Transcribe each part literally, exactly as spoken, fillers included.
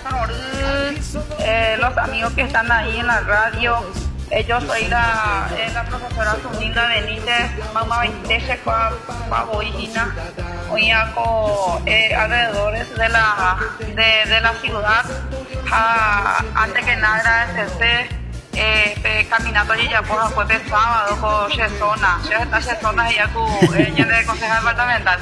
eh, los amigos que están ahí en la radio. Eh, yo soy la, eh, la profesora Sunilda Benítez, mamá veinte kwa Boigina, Oiaco, eh, alrededores de la, de, de la ciudad. Ah, antes que nada agradecerse eh, caminando y ya pues fue sábado con Chesona, Chesona ella con ella de consejo departamental.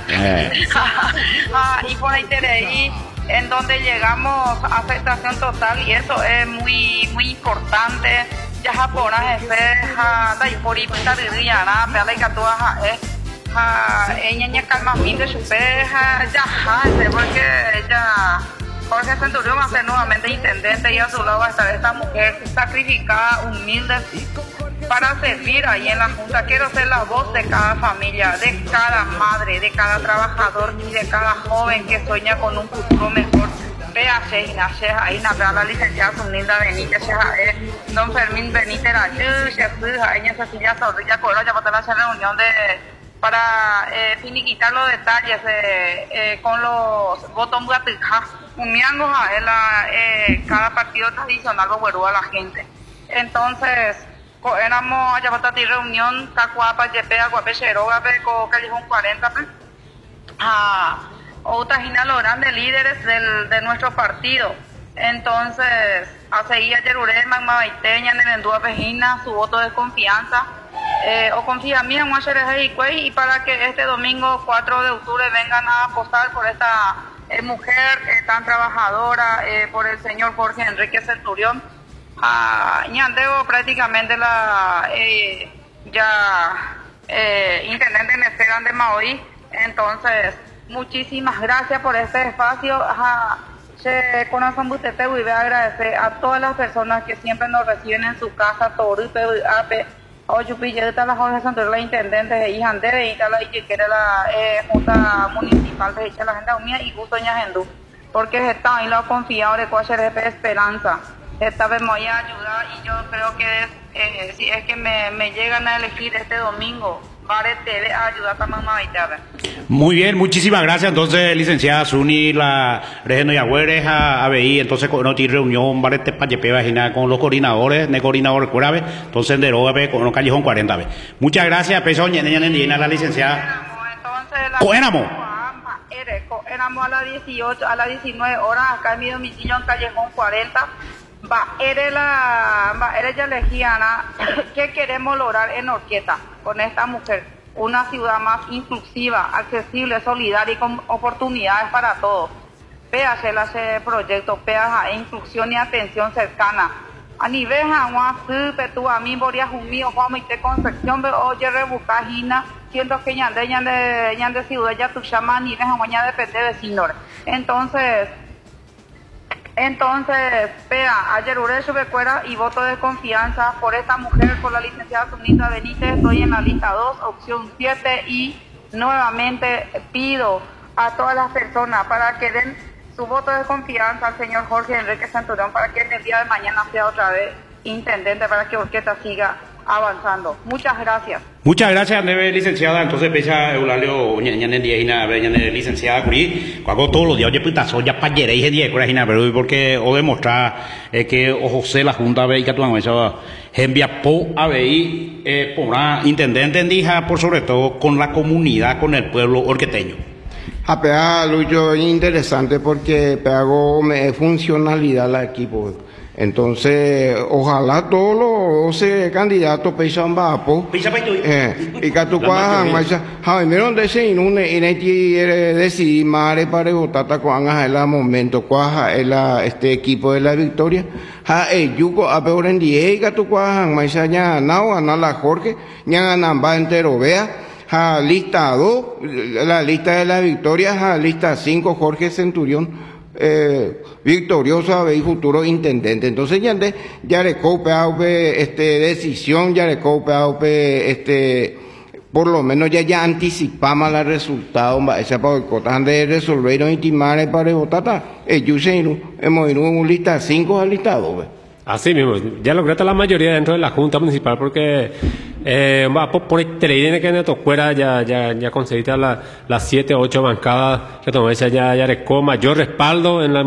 Ah, y por ahí ahí en donde llegamos a aceptación total y eso es muy muy importante. Ya japonas es ha dai por ir para día na pela que tú es ha ella ya calma mi de su peja ya hace porque ella Jorge Centurión va a ser nuevamente intendente y a su lado va a estar esta mujer sacrificada, humilde, para servir ahí en la Junta. Quiero ser la voz de cada familia, de cada madre, de cada trabajador y de cada joven que sueña con un futuro mejor. Vea, Sheina, Sheina, ahí na la licenciada Sunilda Benítez, don Fermín Benítez, ella Cecilia Zorrilla Coro, ya va a hacer reunión de para eh, finiquitar los detalles eh, eh, con los votos uniendo a la, eh, cada partido tradicional lo a la gente. Entonces, éramos allá para reunión Cacuapa, Yepea, Guapecheroga, Callejón cuarenta, a otra ginalo grande líderes del, de nuestro partido. Entonces, a seguir a Yeruré, Magma Baiteña, Nerendúa Pejina, su voto de confianza. Eh, o confía mí en y para que este domingo cuatro de octubre vengan a apostar por esta eh, mujer eh, tan trabajadora, eh, por el señor Jorge Enrique Centurión. Ah, Ñandeo prácticamente la eh, ya eh, intendente Neceran de Maoí. Entonces, muchísimas gracias por este espacio. Ajá. Corazón Butete, voy a agradecer a todas las personas que siempre nos reciben en su casa, Torupe, Ape. Oye, pille la Jorge Santos, la intendente de Ijandere y la y que era la eh, Junta Municipal de la Agenda Mía y Gusto Ñajendú, porque está ahí lo confiado de cuál es esperanza. Esta vez me voy a ayudar y yo creo que es, eh, si es que me, me llegan a elegir este domingo, Vare T V a ayudar a mamá Baitave. Muy bien, muchísimas gracias. Entonces, licenciada Suni, la Regeno Yagüeres, a A B I, entonces con otra reunión, Vare T V con los coordinadores, de coordinador Curabe, entonces de Robe, con los Callejón cuarenta B. Muchas gracias, peso, ñeña, la licenciada. Entonces, la Coéramo. Éramos a las dieciocho, a las diecinueve horas, acá en mi domicilio en Callejón cuarenta. Va, eres la, va, eres ya legiana. ¿Qué queremos lograr en Orquieta con esta mujer? Una ciudad más inclusiva, accesible, solidaria y con oportunidades para todos. Péase ese proyecto, péase inclusión y atención cercana. A nivel de Petú, a mí, Boria Jumío, Juan Mite Concepción, oye, Rebucajina, siento que ñande, ñande, ñande ciudad, ya tu llama a nivel de depende de Sinor. Entonces, Entonces, vea, ayer Urecho Becuera y voto de confianza por esta mujer, por la licenciada Sunilda Benítez, estoy en la lista dos, opción siete y nuevamente pido a todas las personas para que den su voto de confianza al señor Jorge Enrique Centurión para que en el día de mañana sea otra vez intendente para que Orquesta siga avanzando. Muchas gracias. Muchas gracias, Neve, licenciada. Entonces, pesa Eulalio, ñañane diejina, ñañane licenciada Curí, cuando todos los días, oye, putazo, ya payere, dije diez, curajina, pero porque o demostrar eh, que o José la Junta ve y que tu esa envía po a ver eh, por una intendente endija, por sobre todo con la comunidad, con el pueblo orqueteño. A pegar, Lucho, es interesante porque pegó funcionalidad al equipo. Entonces, ojalá todos los doce candidatos pesan bapo. Eh, y que tú cuajan, macha, Javi, mira donde se inune, y neti decidir mare para votar cuanga en el momento, cuaja el este equipo de la victoria. Ja, eh, yuko a peor en diez, y que tú cuajan, macha, ya ganado, ganar la Jorge, ya ganan va entero, vea. Ja, lista dos, la lista de la victoria, ja, lista cinco, Jorge Centurión. Eh, victorioso y futuro intendente. Entonces ya de ya le cope este decisión, ya le cope este por lo menos ya ya anticipamos los resultados, esa para de resolver y intimar para votar. Ellos hemos ido en lista cinco al listado. Así mismo, ya lograste la mayoría dentro de la Junta Municipal porque eh, va por, por el tele que en fuera ya ya ya conseguiste las siete ocho bancadas que tomé ya ya recó mayor respaldo en la